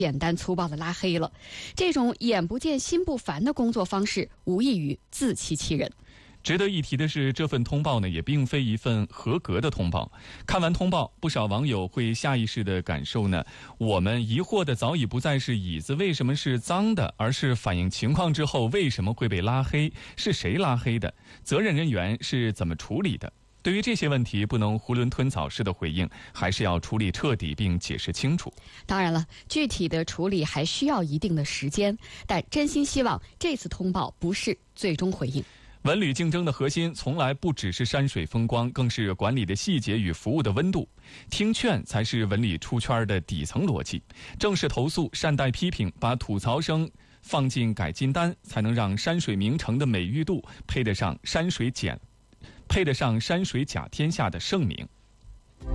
简单粗暴的拉黑了。这种眼不见心不烦的工作方式，无异于自欺欺人。 值得一提的是，这份通报呢，也并非一份合格的通报。看完通报，不少网友会下意识地感受呢，我们疑惑的早已不再是椅子为什么是脏的，而是反映情况之后为什么会被拉黑，是谁拉黑的，责任人员是怎么处理的。对于这些问题，不能囫囵吞枣式的回应，还是要处理彻底并解释清楚。 当然了，具体的处理还需要一定的时间，但真心希望这次通报不是最终回应。 文旅竞争的核心从来不只是山水风光，更是管理的细节与服务的温度。听劝才是文旅出圈的底层逻辑。正视投诉，善待批评，把吐槽声放进改进单，才能让山水名城的美誉度配得上山水甲天下的盛名。